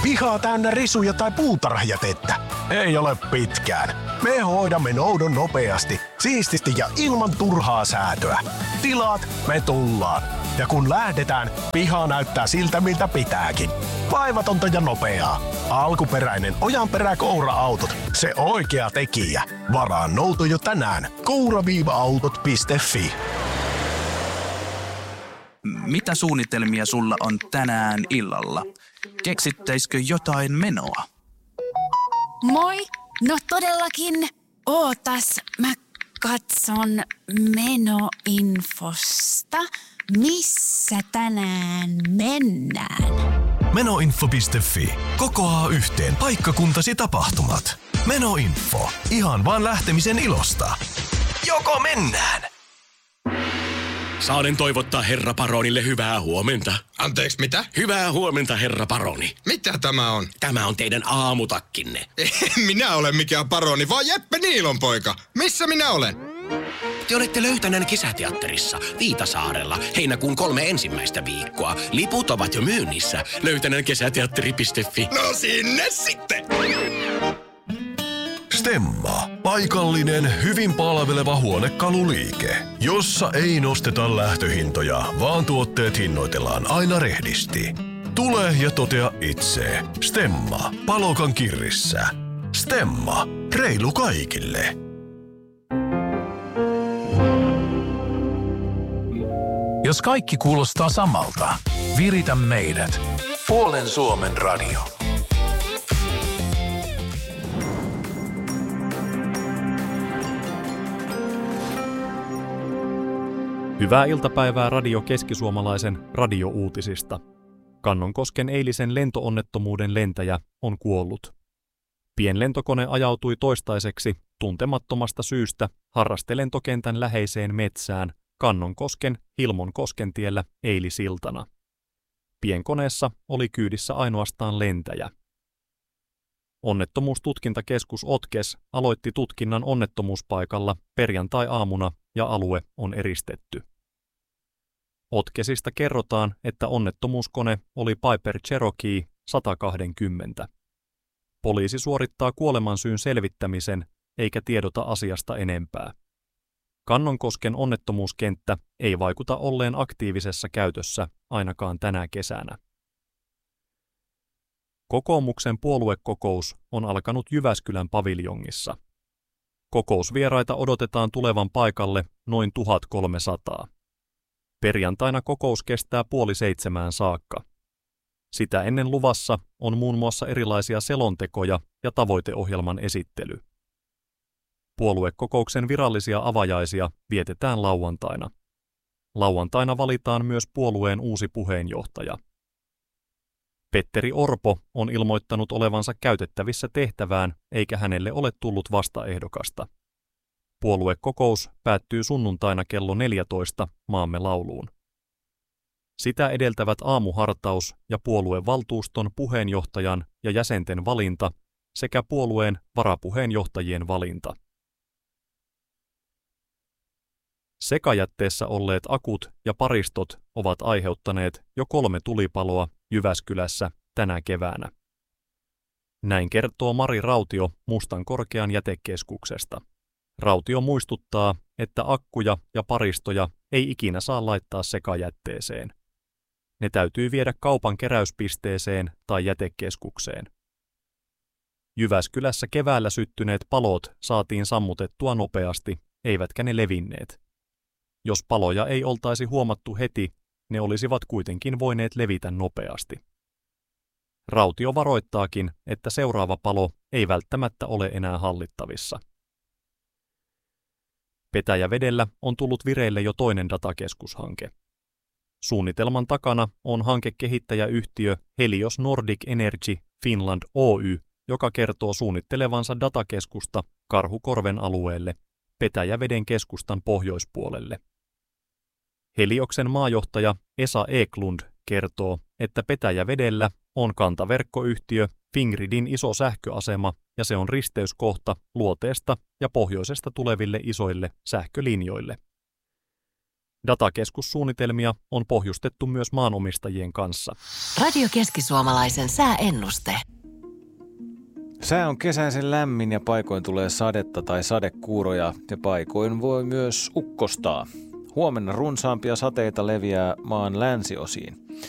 Pihaa täynnä risuja tai puutarhajätettä? Ei ole pitkään. Me hoidamme noudon nopeasti, siististi ja ilman turhaa säätöä. Tilaat, me tullaan. Ja kun lähdetään, piha näyttää siltä, miltä pitääkin. Vaivatonta ja nopeaa. Alkuperäinen Ojanperä-Koura-autot. Se oikea tekijä. Varaa nouto jo tänään. koura-autot.fi. Mitä suunnitelmia sulla on tänään illalla? Keksittäisikö jotain menoa? Moi! No todellakin. Ootas, mä katson menoinfosta. Missä tänään mennään? Menoinfo.fi. Kokoaa yhteen paikkakuntasi tapahtumat. Menoinfo. Ihan vaan lähtemisen ilosta. Joko mennään? Saanen toivottaa herra baronille hyvää huomenta. Anteeksi, mitä? Hyvää huomenta, herra baroni. Mitä tämä on? Tämä on teidän aamutakkinne. En minä ole mikään baroni, vaan Jeppe Niilon poika. Missä minä olen? Te olette löytäneen kesäteatterissa Viitasaarella heinäkuun 3 ensimmäistä viikkoa. Liput ovat jo myynnissä. Löytäneenkesäteatteri.fi. No sinne sitten! Stemma. Paikallinen, hyvin palveleva huonekaluliike, jossa ei nosteta lähtöhintoja, vaan tuotteet hinnoitellaan aina rehdisti. Tule ja totea itse. Stemma. Palokan kirrissä. Stemma. Reilu kaikille. Jos kaikki kuulostaa samalta, viritä meidät. Puolen Suomen radio. Hyvää iltapäivää Radio Keskisuomalaisen radiouutisista. Kannonkosken eilisen lentoonnettomuuden lentäjä on kuollut. Pienlentokone ajautui toistaiseksi tuntemattomasta syystä harrastelentokentän läheiseen metsään Kannonkosken Hilmonkoskentiellä eilisiltana. Pienkoneessa oli kyydissä ainoastaan lentäjä. Onnettomuustutkintakeskus OTKES aloitti tutkinnan onnettomuuspaikalla perjantai-aamuna ja alue on eristetty. OTKESista kerrotaan, että onnettomuuskone oli Piper Cherokee 120. Poliisi suorittaa kuolemansyyn selvittämisen eikä tiedota asiasta enempää. Kannonkosken onnettomuuskenttä ei vaikuta olleen aktiivisessa käytössä ainakaan tänä kesänä. Kokoomuksen puoluekokous on alkanut Jyväskylän paviljongissa. Kokousvieraita odotetaan tulevan paikalle noin 1300. Perjantaina kokous kestää 6:30 saakka. Sitä ennen luvassa on muun muassa erilaisia selontekoja ja tavoiteohjelman esittely. Puoluekokouksen virallisia avajaisia vietetään lauantaina. Lauantaina valitaan myös puolueen uusi puheenjohtaja. Petteri Orpo on ilmoittanut olevansa käytettävissä tehtävään, eikä hänelle ole tullut vastaehdokasta. Puoluekokous päättyy sunnuntaina kello 14 maamme lauluun. Sitä edeltävät aamuhartaus ja puoluevaltuuston puheenjohtajan ja jäsenten valinta sekä puolueen varapuheenjohtajien valinta. Sekajätteessä olleet akut ja paristot ovat aiheuttaneet jo 3 tulipaloa Jyväskylässä tänä keväänä. Näin kertoo Mari Rautio Mustankorkean jätekeskuksesta. Rautio muistuttaa, että akkuja ja paristoja ei ikinä saa laittaa sekajätteeseen. Ne täytyy viedä kaupan keräyspisteeseen tai jätekeskukseen. Jyväskylässä keväällä syttyneet palot saatiin sammutettua nopeasti, eivätkä ne levinneet. Jos paloja ei oltaisi huomattu heti, ne olisivat kuitenkin voineet levitä nopeasti. Rautio varoittaakin, että seuraava palo ei välttämättä ole enää hallittavissa. Petäjävedellä on tullut vireille jo toinen datakeskushanke. Suunnitelman takana on hankekehittäjäyhtiö Helios Nordic Energy Finland Oy, joka kertoo suunnittelevansa datakeskusta Karhukorven alueelle, Petäjäveden keskustan pohjoispuolelle. Helioksen maajohtaja Esa Eklund kertoo, että Petäjävedellä on kantaverkkoyhtiö Fingridin iso sähköasema ja se on risteyskohta luoteesta ja pohjoisesta tuleville isoille sähkölinjoille. Datakeskussuunnitelmia on pohjustettu myös maanomistajien kanssa. Radio Keski-Suomalaisen sääennuste. Sää on kesäisen lämmin ja paikoin tulee sadetta tai sadekuuroja ja paikoin voi myös ukkostaa. Huomenna runsaampia sateita leviää maan länsiosiin.